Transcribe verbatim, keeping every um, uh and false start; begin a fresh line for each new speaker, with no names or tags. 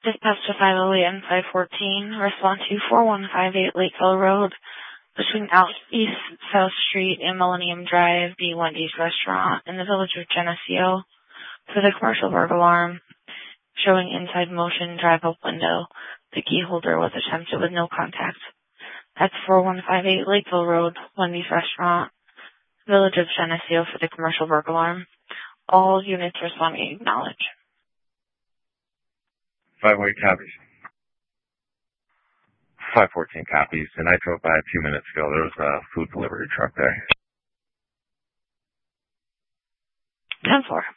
Dispatch to five oh eight and five fourteen. Respond to four one five eight Lakeville Road between Out East South Street and Millennium Drive, the Wendy's restaurant in the village of Geneseo, for the commercial burglar alarm showing inside motion drive-up window. The key holder was attempted with no contact. That's four one five eight Lakeville Road, Wendy's restaurant, village of Geneseo, for the commercial burglar alarm. All units responding acknowledge.
five oh eight copies. five fourteen copies, and I drove by a few minutes ago. There was a food delivery truck there.
ten four.